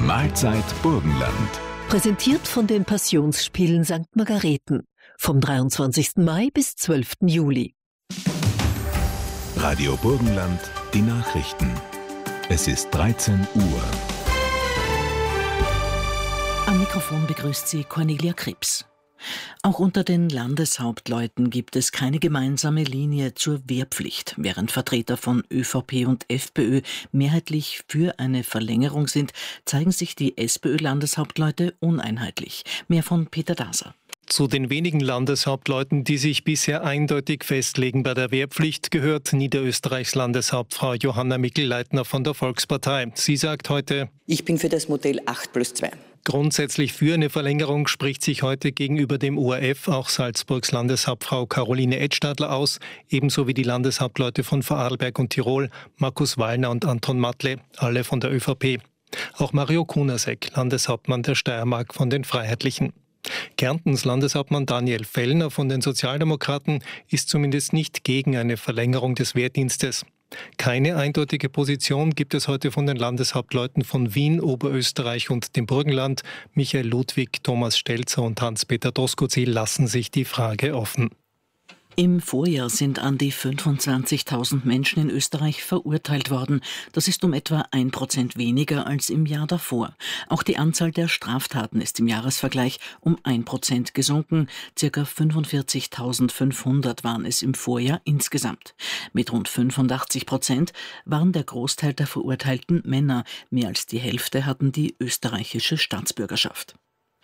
Mahlzeit Burgenland. Präsentiert von den Passionsspielen St. Margarethen. Vom 23. Mai bis 12. Juli. Radio Burgenland, die Nachrichten. Es ist 13 Uhr. Am Mikrofon begrüßt sie Cornelia Krebs. Auch unter den Landeshauptleuten gibt es keine gemeinsame Linie zur Wehrpflicht. Während Vertreter von ÖVP und FPÖ mehrheitlich für eine Verlängerung sind, zeigen sich die SPÖ-Landeshauptleute uneinheitlich. Mehr von Peter Daser. Zu den wenigen Landeshauptleuten, die sich bisher eindeutig festlegen bei der Wehrpflicht, gehört Niederösterreichs Landeshauptfrau Johanna Mikl-Leitner von der Volkspartei. Sie sagt heute: Ich bin für das Modell 8+2. Grundsätzlich für eine Verlängerung spricht sich heute gegenüber dem ORF auch Salzburgs Landeshauptfrau Caroline Edstadler aus, ebenso wie die Landeshauptleute von Vorarlberg und Tirol, Markus Wallner und Anton Matle, alle von der ÖVP. Auch Mario Kunasek, Landeshauptmann der Steiermark von den Freiheitlichen. Kärntens Landeshauptmann Daniel Fellner von den Sozialdemokraten ist zumindest nicht gegen eine Verlängerung des Wehrdienstes. Keine eindeutige Position gibt es heute von den Landeshauptleuten von Wien, Oberösterreich und dem Burgenland. Michael Ludwig, Thomas Stelzer und Hans-Peter Doskozil lassen sich die Frage offen. Im Vorjahr sind an die 25.000 Menschen in Österreich verurteilt worden. Das ist um etwa 1% weniger als im Jahr davor. Auch die Anzahl der Straftaten ist im Jahresvergleich um 1% gesunken. Circa 45.500 waren es im Vorjahr insgesamt. Mit rund 85% waren der Großteil der Verurteilten Männer. Mehr als die Hälfte hatten die österreichische Staatsbürgerschaft.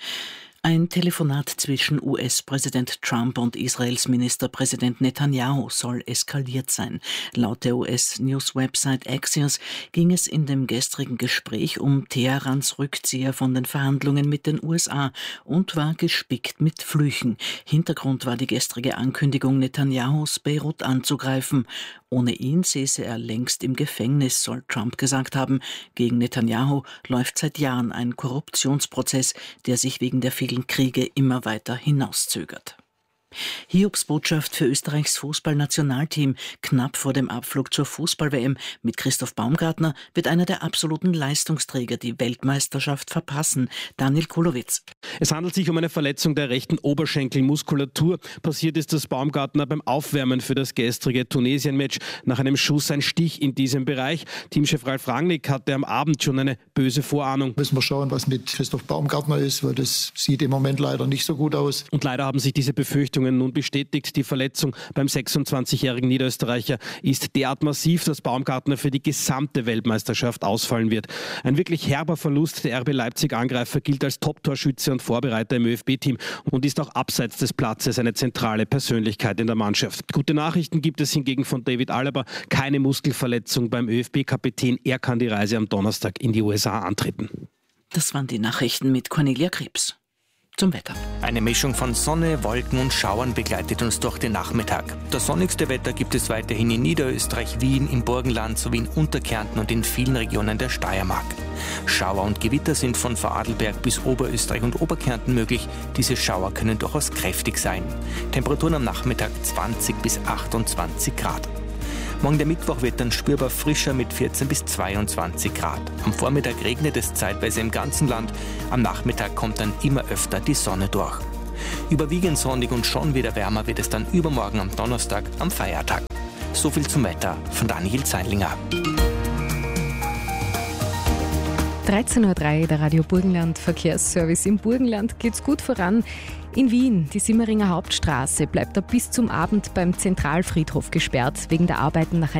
Ein Telefonat zwischen US-Präsident Trump und Israels Ministerpräsident Netanyahu soll eskaliert sein. Laut der US-News-Website Axios ging es in dem gestrigen Gespräch um Teherans Rückzieher von den Verhandlungen mit den USA und war gespickt mit Flüchen. Hintergrund war die gestrige Ankündigung Netanyahus, Beirut anzugreifen. Ohne ihn säße er längst im Gefängnis, soll Trump gesagt haben. Gegen Netanyahu läuft seit Jahren ein Korruptionsprozess, der sich wegen der vielen Kriege immer weiter hinauszögert. Hiobsbotschaft für Österreichs Fußballnationalteam. Knapp vor dem Abflug zur Fußball-WM mit Christoph Baumgartner wird einer der absoluten Leistungsträger die Weltmeisterschaft verpassen. Daniel Kulowitz. Es handelt sich um eine Verletzung der rechten Oberschenkelmuskulatur. Passiert ist das Baumgartner beim Aufwärmen für das gestrige Tunesien-Match. Nach einem Schuss ein Stich in diesem Bereich. Teamchef Ralf Rangnick hatte am Abend schon eine böse Vorahnung. Müssen wir schauen, was mit Christoph Baumgartner ist, weil das sieht im Moment leider nicht so gut aus. Und leider haben sich diese Befürchtungen nun bestätigt. Die Verletzung beim 26-jährigen Niederösterreicher ist derart massiv, dass Baumgartner für die gesamte Weltmeisterschaft ausfallen wird. Ein wirklich herber Verlust. Der RB Leipzig-Angreifer gilt als Top-Torschütze und Vorbereiter im ÖFB-Team und ist auch abseits des Platzes eine zentrale Persönlichkeit in der Mannschaft. Gute Nachrichten gibt es hingegen von David Alaba. Keine Muskelverletzung beim ÖFB-Kapitän. Er kann die Reise am Donnerstag in die USA antreten. Das waren die Nachrichten mit Cornelia Krebs. Zum Wetter. Eine Mischung von Sonne, Wolken und Schauern begleitet uns durch den Nachmittag. Das sonnigste Wetter gibt es weiterhin in Niederösterreich, Wien, im Burgenland sowie in Unterkärnten und in vielen Regionen der Steiermark. Schauer und Gewitter sind von Vorarlberg bis Oberösterreich und Oberkärnten möglich. Diese Schauer können durchaus kräftig sein. Temperaturen am Nachmittag 20 bis 28 Grad. Morgen der Mittwoch wird dann spürbar frischer mit 14 bis 22 Grad. Am Vormittag regnet es zeitweise im ganzen Land. Am Nachmittag kommt dann immer öfter die Sonne durch. Überwiegend sonnig und schon wieder wärmer wird es dann übermorgen am Donnerstag, am Feiertag. So viel zum Wetter von Daniel Zeinlinger. 13.03 Uhr, der Radio Burgenland Verkehrsservice. Im Burgenland geht's gut voran. In Wien, die Simmeringer Hauptstraße, bleibt ab bis zum Abend beim Zentralfriedhof gesperrt, wegen der Arbeiten nach einem